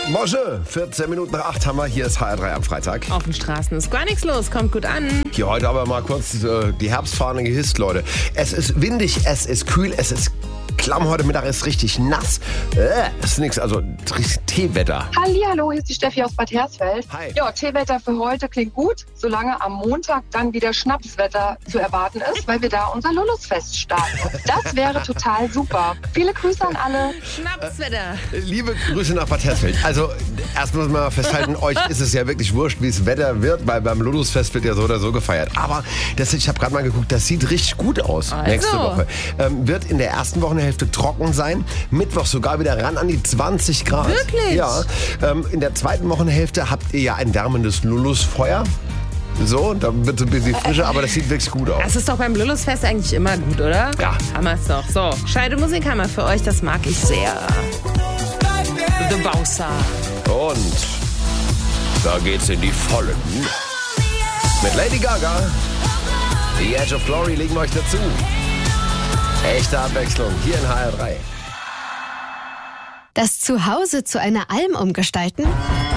Bonjour, 14 Minuten nach 8 haben wir. Hier ist HR3 am Freitag. Auf den Straßen ist gar nichts los, kommt gut an. Hier heute aber mal kurz die Herbstfahne gehisst, Leute. Es ist windig, es ist kühl, es ist klamm. Heute Mittag ist richtig nass. Das ist nichts, also richtig Teewetter. Hallihallo, hier ist die Steffi aus Bad Hersfeld. Hi. Ja, Teewetter für heute klingt gut, solange am Montag dann wieder Schnapswetter zu erwarten ist, weil wir da unser Lulusfest starten. Das wäre total super. Viele Grüße an alle. Schnapswetter. Liebe Grüße nach Bad Hersfeld. Also, erst muss man mal festhalten, euch ist es ja wirklich wurscht, wie es Wetter wird, weil beim Lulusfest wird ja so oder so gefeiert. Aber ich habe gerade mal geguckt, das sieht richtig gut aus nächste Woche. Wird in der ersten Wochenhälfte trocken sein, Mittwoch sogar wieder ran an die 20 Grad. Wirklich? Ja. In der zweiten Wochenhälfte habt ihr ja ein wärmendes Lulusfeuer. So, da wird es ein bisschen frischer, aber das sieht wirklich gut aus. Das ist doch beim Lulusfest eigentlich immer gut, oder? Ja. Haben wir es doch. So, gescheite Musik haben wir für euch, das mag ich sehr. The Bowser. Und da geht's in die Vollen. Mit Lady Gaga. The Edge of Glory legen wir euch dazu. Echte Abwechslung hier in HR3. Das Zuhause zu einer Alm umgestalten?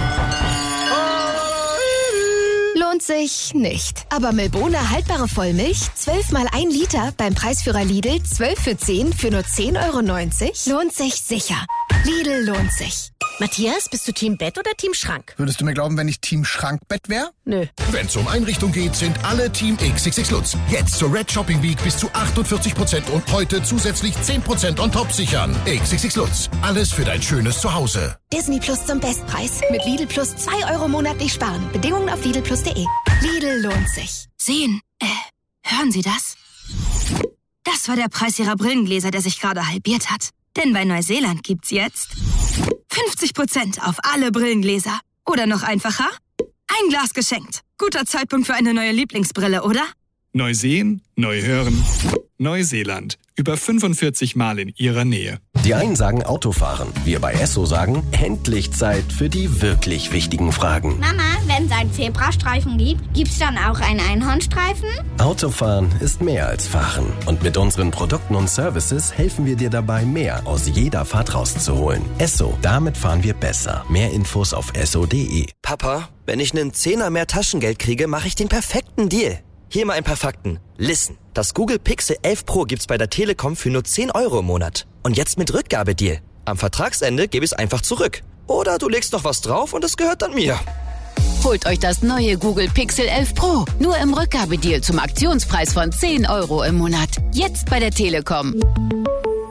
Lohnt sich nicht. Aber Milbona haltbare Vollmilch, 12 mal 1 Liter beim Preisführer Lidl, 12 für 10 für nur 10,90 € lohnt sich sicher. Lidl lohnt sich. Matthias, bist du Team Bett oder Team Schrank? Würdest du mir glauben, wenn ich Team Schrankbett wäre? Nö. Wenn es um Einrichtung geht, sind alle Team XXX Lutz. Jetzt zur Red Shopping Week bis zu 48% und heute zusätzlich 10% on top sichern. XXX Lutz. Alles für dein schönes Zuhause. Disney Plus zum Bestpreis. Mit Lidl Plus 2 € monatlich sparen. Bedingungen auf lidlplus.de. Lidl lohnt sich. Sehen, hören Sie das? Das war der Preis Ihrer Brillengläser, der sich gerade halbiert hat. Denn bei Neuseeland gibt's jetzt 50% auf alle Brillengläser. Oder noch einfacher, ein Glas geschenkt. Guter Zeitpunkt für eine neue Lieblingsbrille, oder? Neu sehen, neu hören. Neuseeland. Über 45 Mal in Ihrer Nähe. Die einen sagen Autofahren. Wir bei Esso sagen, endlich Zeit für die wirklich wichtigen Fragen. Mama, wenn es einen Zebrastreifen gibt, gibt's dann auch einen Einhornstreifen? Autofahren ist mehr als Fahren. Und mit unseren Produkten und Services helfen wir dir dabei, mehr aus jeder Fahrt rauszuholen. Esso, damit fahren wir besser. Mehr Infos auf esso.de. Papa, wenn ich einen Zehner mehr Taschengeld kriege, mache ich den perfekten Deal. Hier mal ein paar Fakten. Listen, das Google Pixel 11 Pro gibt's bei der Telekom für nur 10 € im Monat. Und jetzt mit Rückgabedeal. Am Vertragsende gebe ich es einfach zurück. Oder du legst noch was drauf und es gehört dann mir. Holt euch das neue Google Pixel 11 Pro. Nur im Rückgabedeal zum Aktionspreis von 10 € im Monat. Jetzt bei der Telekom.